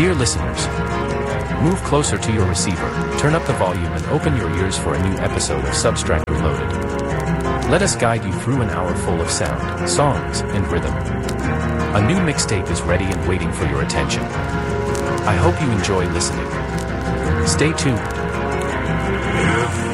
Dear listeners, move closer to your receiver, turn up the volume and open your ears for a new episode of Substract Reloaded. Let us guide you through an hour full of sound, songs, and rhythm. A new mixtape is ready and waiting for your attention. I hope you enjoy listening. Stay tuned.